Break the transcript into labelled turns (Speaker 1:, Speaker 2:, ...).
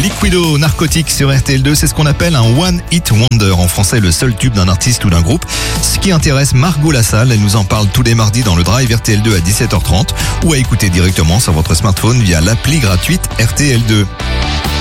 Speaker 1: Liquido, Narcotique sur RTL2, c'est ce qu'on appelle un One Hit Wonder. En français, le seul tube d'un artiste ou d'un groupe. Ce qui intéresse Margot Lassalle, elle nous en parle tous les mardis dans le Drive RTL2 à 17h30 ou à écouter directement sur votre smartphone via l'appli gratuite RTL2.